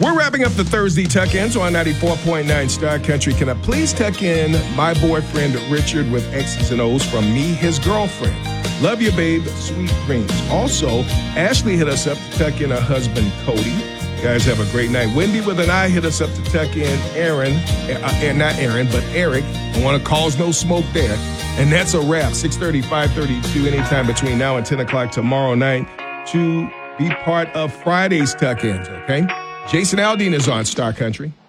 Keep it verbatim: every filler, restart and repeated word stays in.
We're wrapping up the Thursday tuck-ins on ninety-four point nine Star Country. Can I please tuck in my boyfriend Richard with X's and O's from me, his girlfriend? Love you, babe. Sweet dreams. Also, Ashley hit us up to tuck in her husband, Cody. You guys have a great night. Wendy with an I hit us up to tuck in Aaron, uh, not Aaron, but Eric. I want to cause no smoke there. And that's a wrap. six thirty, five thirty-two, anytime between now and ten o'clock tomorrow night to be part of Friday's tuck-ins, okay? Jason Aldean is on Star Country.